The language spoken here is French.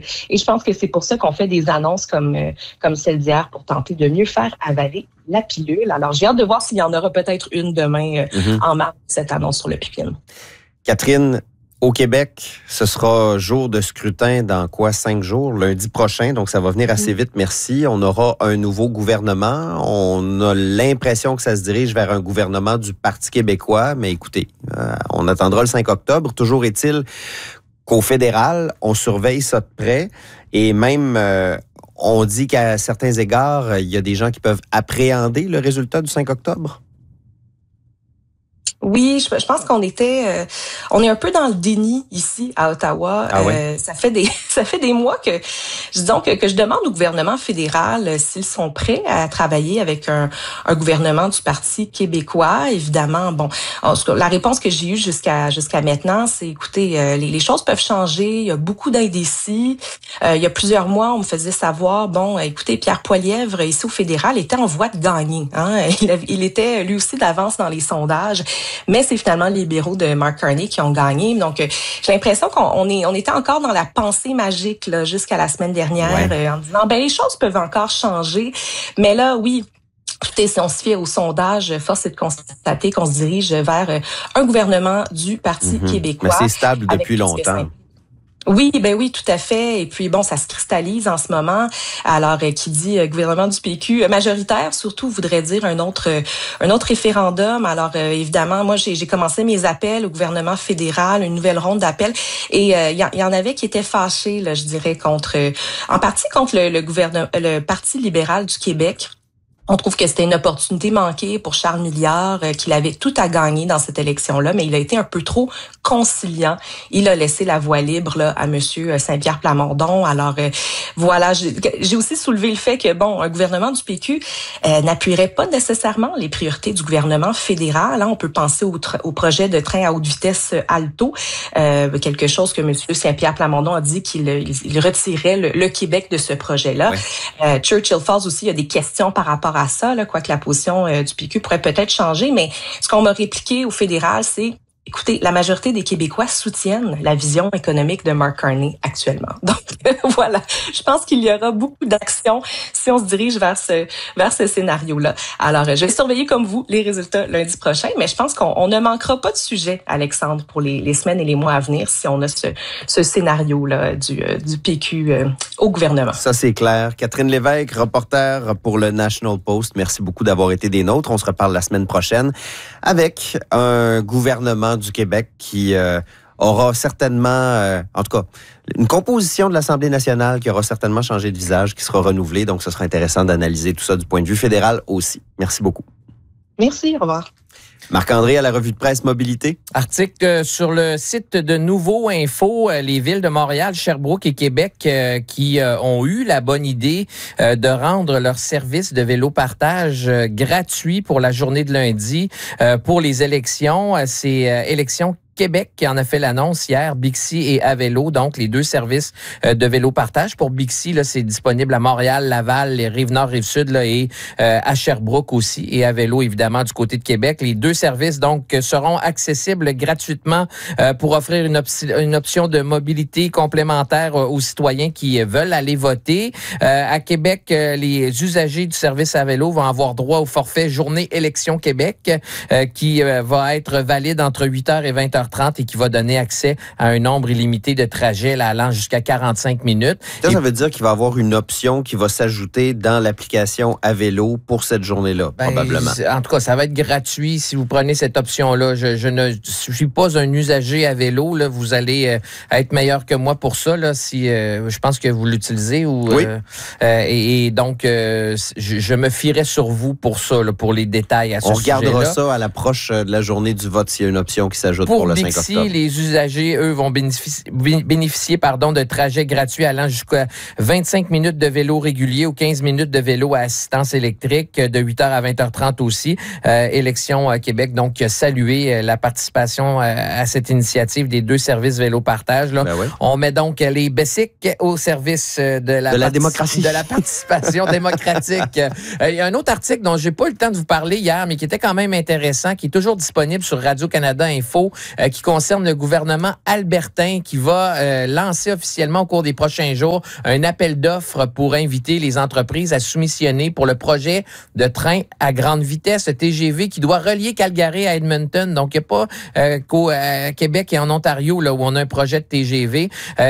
Et je pense que c'est pour ça qu'on fait des annonces comme celle d'hier pour tenter de mieux faire avaler la pilule. Alors, j'ai hâte de voir s'il y en aura peut-être une demain en mars, cette annonce sur le pipeline. Catherine, au Québec, ce sera jour de scrutin dans 5 jours, lundi prochain, donc ça va venir assez vite, merci. On aura un nouveau gouvernement. On a l'impression que ça se dirige vers un gouvernement du Parti québécois, mais écoutez, on attendra le 5 octobre. Toujours est-il qu'au fédéral, on surveille ça de près et même... on dit qu'à certains égards, il y a des gens qui peuvent appréhender le résultat du 5 octobre? Oui, je pense qu'on on est un peu dans le déni ici à Ottawa. Ah ouais? Ça fait des mois que je demande au gouvernement fédéral s'ils sont prêts à travailler avec un gouvernement du Parti québécois. Évidemment, bon, la réponse que j'ai eue jusqu'à maintenant, c'est écoutez, les choses peuvent changer. Il y a beaucoup d'indécis. Il y a plusieurs mois, on me faisait savoir, bon, écoutez, Pierre Poilievre ici au fédéral était en voie de gagner. Hein? Il était lui aussi d'avance dans les sondages. Mais c'est finalement les libéraux de Mark Carney qui ont gagné. Donc, j'ai l'impression qu'on était encore dans la pensée magique là, jusqu'à la semaine dernière, en disant, les choses peuvent encore changer. Mais là, oui, écoutez, si on se fie au sondage, force est de constater qu'on se dirige vers un gouvernement du Parti québécois. Mais c'est stable depuis longtemps. Oui, tout à fait. Et puis, bon, ça se cristallise en ce moment. Alors, qui dit gouvernement du PQ majoritaire, surtout, voudrait dire un autre référendum. Alors, évidemment, moi, j'ai commencé mes appels au gouvernement fédéral, une nouvelle ronde d'appels. Et il y en avait qui étaient fâchés, là, je dirais, en partie contre le Parti libéral du Québec. On trouve que c'était une opportunité manquée pour Charles Milliard, qu'il avait tout à gagner dans cette élection-là, mais il a été un peu trop conciliant. Il a laissé la voie libre là, à Monsieur Saint-Pierre Plamondon. Alors voilà, j'ai aussi soulevé le fait que bon, un gouvernement du PQ n'appuierait pas nécessairement les priorités du gouvernement fédéral. Hein. On peut penser au projet de train à haute vitesse Alto, quelque chose que Monsieur Saint-Pierre Plamondon a dit qu'il retirait le Québec de ce projet-là. Ouais. Churchill Falls aussi, il y a des questions par rapport à ça, là, quoique la position du PQ pourrait peut-être changer, mais ce qu'on m'a répliqué au fédéral, c'est écoutez, la majorité des Québécois soutiennent la vision économique de Mark Carney actuellement. Donc, voilà. Je pense qu'il y aura beaucoup d'actions si on se dirige vers ce scénario-là. Alors, je vais surveiller comme vous les résultats lundi prochain, mais je pense qu'on ne manquera pas de sujet, Alexandre, pour les semaines et les mois à venir si on a ce scénario-là du PQ au gouvernement. Ça, c'est clair. Catherine Lévesque, reporter pour le National Post. Merci beaucoup d'avoir été des nôtres. On se reparle la semaine prochaine avec un gouvernement du Québec qui aura certainement, en tout cas, une composition de l'Assemblée nationale qui aura certainement changé de visage, qui sera renouvelée. Donc, ce sera intéressant d'analyser tout ça du point de vue fédéral aussi. Merci beaucoup. Merci, au revoir. Marc-André à la revue de presse Mobilité. Article sur le site de Nouveau Info, les villes de Montréal, Sherbrooke et Québec qui ont eu la bonne idée de rendre leur service de vélo partage gratuit pour la journée de lundi pour les élections. C'est élections Québec qui en a fait l'annonce hier, Bixi et Avelo, donc les deux services de vélo partage. Pour Bixi, là, c'est disponible à Montréal, Laval, les Rive-Nord, Rive-Sud là, et à Sherbrooke aussi, et Avelo, évidemment, du côté de Québec. Les deux services, donc, seront accessibles gratuitement pour offrir une option de mobilité complémentaire aux citoyens qui veulent aller voter. À Québec, les usagers du service Avelo vont avoir droit au forfait Journée Élection Québec qui va être valide entre 8h et 20h30 et qui va donner accès à un nombre illimité de trajets là, allant jusqu'à 45 minutes. Ça veut dire qu'il va y avoir une option qui va s'ajouter dans l'application Avelo pour cette journée-là, probablement. En tout cas, ça va être gratuit si vous prenez cette option-là. Je ne suis pas un usager Avelo. Là. Vous allez être meilleur que moi pour ça, là, si je pense que vous l'utilisez. Oui. Et donc, je me fierai sur vous pour ça, là, pour les détails à ce sujet-là. On regardera ça à l'approche de la journée du vote s'il y a une option qui s'ajoute pour le 5 octobre. Les usagers, eux, vont bénéficier de trajets gratuits allant jusqu'à 25 minutes de vélo régulier ou 15 minutes de vélo à assistance électrique de 8h à 20h30 aussi. Élection Québec, donc, qui a salué la participation à cette initiative des deux services vélo partage. Là. Ben oui. On met donc les BESIC au service de la démocratie. De la participation démocratique. Il y a un autre article dont j'ai pas eu le temps de vous parler hier, mais qui était quand même intéressant, qui est toujours disponible sur Radio-Canada Info, qui concerne le gouvernement albertain qui va lancer officiellement au cours des prochains jours un appel d'offres pour inviter les entreprises à soumissionner pour le projet de train à grande vitesse, le TGV, qui doit relier Calgary à Edmonton. Donc, il n'y a pas qu'au Québec et en Ontario là où on a un projet de TGV.